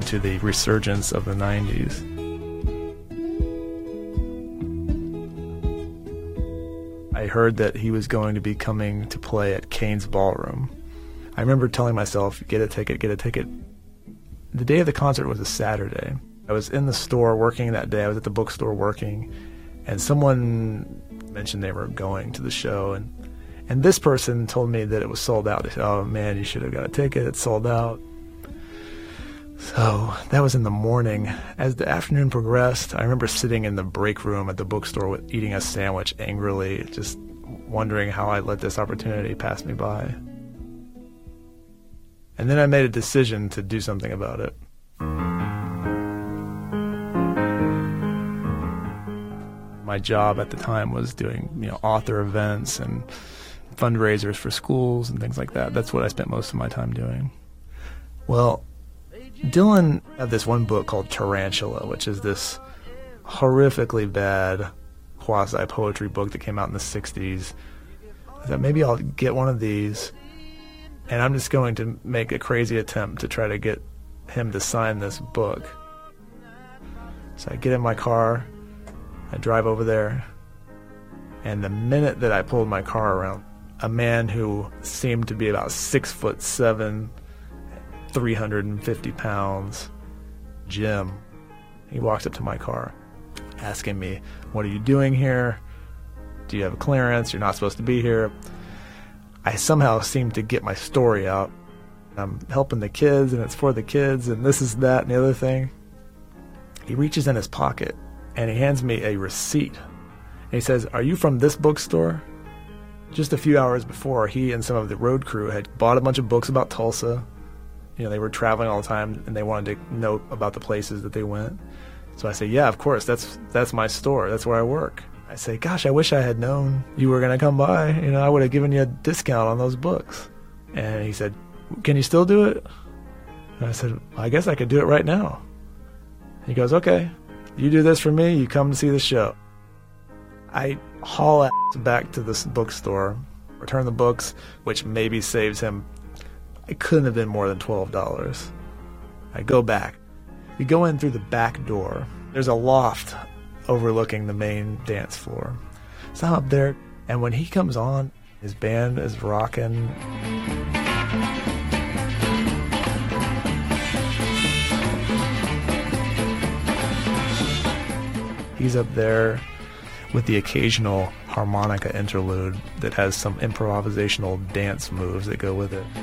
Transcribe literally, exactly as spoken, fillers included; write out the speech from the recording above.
to the resurgence of the nineties. I heard that he was going to be coming to play at Kane's Ballroom. I remember telling myself, get a ticket, get a ticket. The day of the concert was a Saturday. I was in the store working that day. I was at the bookstore working, and someone mentioned they were going to the show, and and this person told me that it was sold out. They said, oh man, you should have got a ticket, it's sold out. So that was in the morning. As the afternoon progressed, I remember sitting in the break room at the bookstore with, eating a sandwich angrily, just wondering how I let this opportunity pass me by. And then I made a decision to do something about it. My job at the time was doing, you know, author events and fundraisers for schools and things like that. That's what I spent most of my time doing. Well, Dylan had this one book called Tarantula, which is this horrifically bad quasi-poetry book that came out in the sixties. I thought maybe I'll get one of these, and I'm just going to make a crazy attempt to try to get him to sign this book. So I get in my car, I drive over there, and the minute that I pulled my car around, a man who seemed to be about six foot seven, three hundred fifty pounds, Jim, he walks up to my car, asking me, what are you doing here? Do you have a clearance? You're not supposed to be here. I somehow seem to get my story out. I'm helping the kids, and it's for the kids, and this is that and the other thing. He reaches in his pocket, and he hands me a receipt. And he says, are you from this bookstore? Just a few hours before, he and some of the road crew had bought a bunch of books about Tulsa. You know, they were traveling all the time, and they wanted to know about the places that they went. So I say, yeah, of course, that's that's my store. That's where I work. I say, gosh, I wish I had known you were going to come by. You know, I would have given you a discount on those books. And he said, can you still do it? And I said, I guess I could do it right now. He goes, okay, you do this for me, you come to see the show. I haul ass back to this bookstore, return the books, which maybe saves him, it couldn't have been more than twelve dollars. I go back. We go in through the back door. There's a loft overlooking the main dance floor. So I'm up there, and when he comes on, his band is rocking. He's up there with the occasional harmonica interlude that has some improvisational dance moves that go with it.